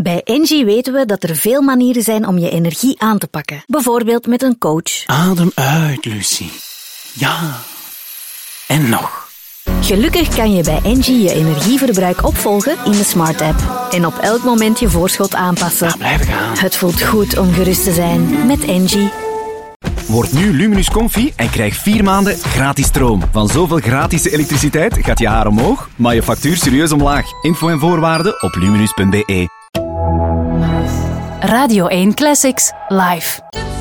Bij Engie weten we dat er veel manieren zijn om je energie aan te pakken. Bijvoorbeeld met een coach. Adem uit, Lucie. Ja. En nog. Gelukkig kan je bij Engie je energieverbruik opvolgen in de Smart App. En op elk moment je voorschot aanpassen. Ja, blijven gaan. Het voelt goed om gerust te zijn met Engie. Word nu Luminus Comfy en krijg 4 maanden gratis stroom. Van zoveel gratis elektriciteit gaat je haar omhoog, maar je factuur serieus omlaag. Info en voorwaarden op luminus.be. Radio 1 Classics Live.